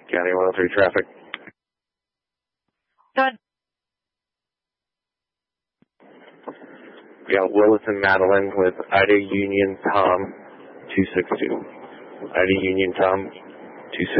County 103 traffic. Good. We got Willis and Madeline with Ida Union Tom 262. Ida Union Tom 262.